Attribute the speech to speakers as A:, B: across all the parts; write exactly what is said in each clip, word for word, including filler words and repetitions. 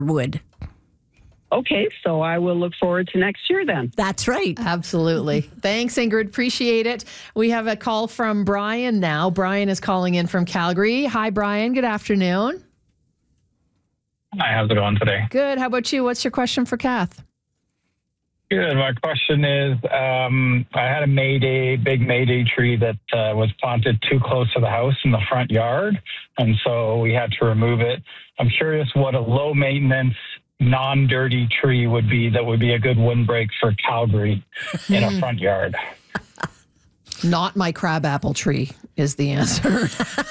A: wood.
B: Okay, so I will look forward to next year then.
A: That's right.
C: Absolutely. Thanks, Ingrid. Appreciate it. We have a call from Brian now. Brian is calling in from Calgary. Hi, Brian. Good afternoon.
D: Hi, how's it going today?
C: Good. How about you? What's your question for Kath?
D: Good. My question is, um, I had a Mayday, big Mayday tree that uh, was planted too close to the house in the front yard, and so we had to remove it. I'm curious what a low maintenance, non-dirty tree would be that would be a good windbreak for Calgary in a front yard.
C: Not my crabapple tree is the answer.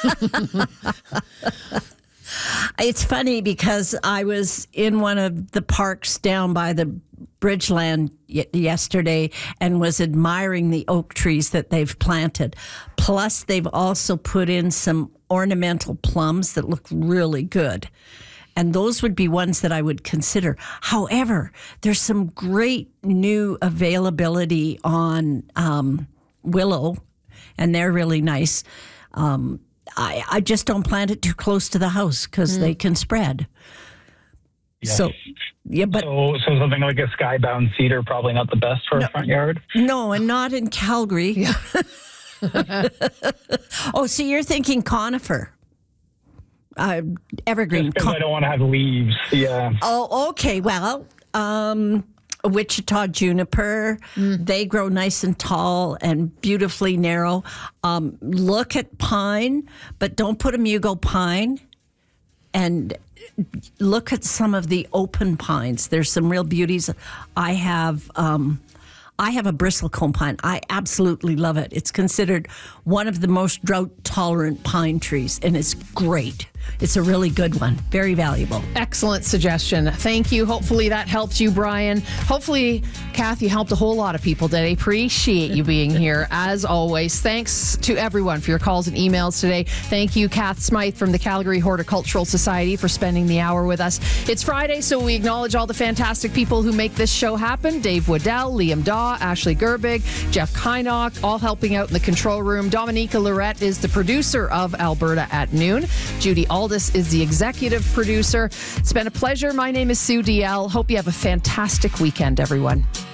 A: It's funny because I was in one of the parks down by the Bridgeland y- yesterday and was admiring the oak trees that they've planted. Plus, they've also put in some ornamental plums that look really good. And those would be ones that I would consider. However, there's some great new availability on um, willow, and they're really nice. Um, I, I just don't plant it too close to the house because mm. they can spread.
D: Yes.
A: So, yeah, but
D: so, so something like a skybound cedar, probably not the best for
A: no,
D: a front yard.
A: No, and not in Calgary. Yeah. Oh, so you're thinking conifer. Uh, evergreen.
D: Because I don't want to have leaves. Yeah.
A: Oh, okay. Well, um, Wichita juniper, mm. they grow nice and tall and beautifully narrow. Um, look at pine, but don't put a Mugo pine. And look at some of the open pines. There's some real beauties. I have... Um, I have a bristlecone pine. I absolutely love it. It's considered one of the most drought-tolerant pine trees, and it's great. It's a really good one. Very valuable.
C: Excellent suggestion. Thank you. Hopefully that helped you, Brian. Hopefully, Kathy helped a whole lot of people today. Appreciate you being here, as always. Thanks to everyone for your calls and emails today. Thank you, Kath Smythe from the Calgary Horticultural Society, for spending the hour with us. It's Friday, so we acknowledge all the fantastic people who make this show happen. Dave Waddell, Liam Daw, Ashley Gerbig, Jeff Kynock, all helping out in the control room. Dominica Lorette is the producer of Alberta at Noon. Judy Aldis is the executive producer. It's been a pleasure. My name is Sue D L. Hope you have a fantastic weekend, everyone.